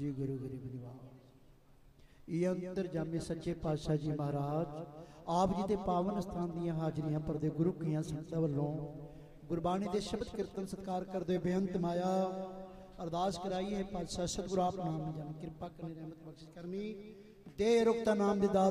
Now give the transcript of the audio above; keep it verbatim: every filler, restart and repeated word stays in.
जी गुरु गरीब निवास। ये अंतरजामी सच्चे पातशाह जी महाराज आप जी के पावन स्थान दियां हाजरियां भरदे गुरु कीआं संगतां वल्लों गुरबाणी के शब्द कीर्तन सत्कार करदे बेअंत माया अरदास कराई है। पातशाह सतगुरु आप नाम न जान कृपा करनी रहमत बख्शिश करनी दे रुकता नाम दे दात